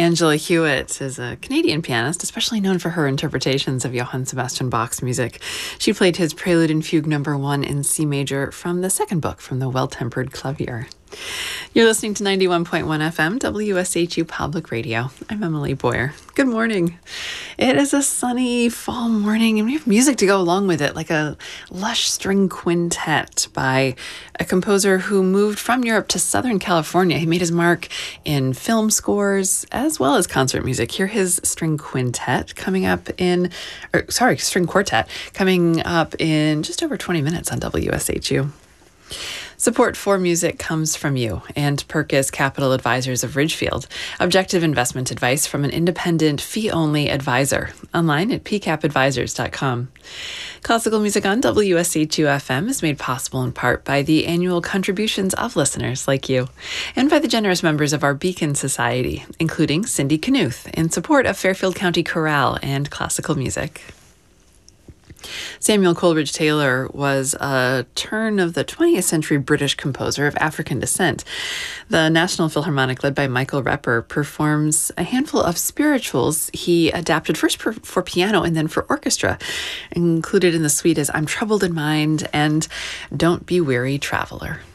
Angela Hewitt is a Canadian pianist, especially known for her interpretations of Johann Sebastian Bach's music. She played his Prelude and Fugue No. 1 in C major from the second book from the Well-Tempered Clavier. You're listening to 91.1 FM, WSHU Public Radio. I'm Emily Boyer. Good morning. It is a sunny fall morning, and we have music to go along with it, like a lush string quintet by a composer who moved from Europe to Southern California. He made his mark in film scores as well as concert music. Hear his string quartet coming up in just over 20 minutes on WSHU. Support for music comes from you and Perkis Capital Advisors of Ridgefield. Objective investment advice from an independent, fee-only advisor. Online at pcapadvisors.com. Classical music on WSHU-FM is made possible in part by the annual contributions of listeners like you and by the generous members of our Beacon Society, including Cindy Knuth, in support of Fairfield County Chorale and classical music. Samuel Coleridge Taylor was a turn of the 20th century British composer of African descent. The National Philharmonic, led by Michael Repper, performs a handful of spirituals he adapted first for piano and then for orchestra. Included in the suite is I'm Troubled in Mind and Don't Be Weary, Traveler.